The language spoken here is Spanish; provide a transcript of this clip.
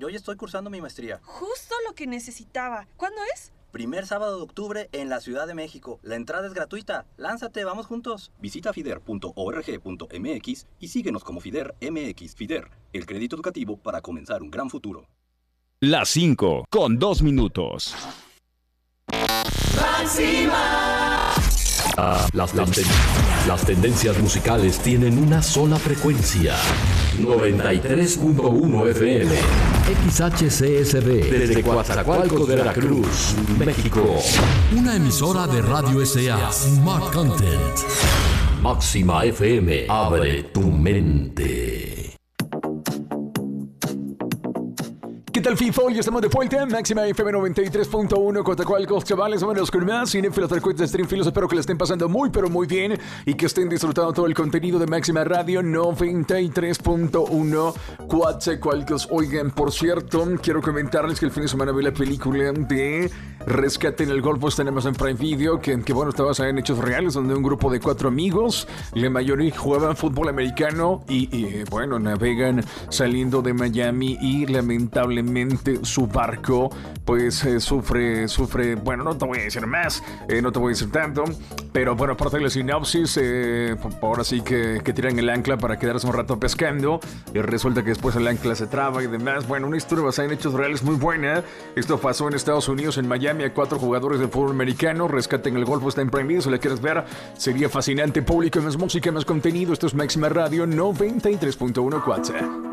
Yo ya estoy cursando mi maestría. Justo lo que necesitaba. ¿Cuándo es? Primer sábado de octubre en la Ciudad de México. La entrada es gratuita. Lánzate, vamos juntos. Visita fider.org.mx y síguenos como Fider MX. Fider, el crédito educativo para comenzar un gran futuro. Las 5 con 2 minutos. Máxima. Las tendencias musicales tienen una sola frecuencia. 93.1 FM. XHCSB. Desde Coatzacoalcos, Veracruz, México. Una emisora de Radio S.A. Smart Content. Máxima FM. Abre tu mente. ¿Qué tal, FIFO? Ya estamos de vuelta. Máxima FM 93.1, Coatzacoalcos, chavales, vámonos con más. Cinefilos, circuitos, streamfilos, espero que la estén pasando muy, pero muy bien y que estén disfrutando todo el contenido de Máxima Radio 93.1, Coatzacoalcos. Oigan, por cierto, quiero comentarles que el fin de semana vi la película de Rescate en el Golfo, está en Amazon Prime Video, que bueno, está basada en hechos reales, donde un grupo de 4 amigos, la mayoría jugaban fútbol americano y bueno, navegan saliendo de Miami y lamentablemente su barco pues sufre, bueno, no te voy a decir más, no te voy a decir tanto, pero bueno, aparte de la sinopsis, ahora sí que tiran el ancla para quedarse un rato pescando y resulta que después el ancla se traba y demás. Bueno, una historia basada en hechos reales muy buena. Esto pasó en Estados Unidos, en Miami, a 4 jugadores de fútbol americano. Rescate en el Golfo, está en Prime Video, si la quieres ver sería fascinante. Público, más música, más contenido. Esto es Máxima Radio 93.1 Cuatza.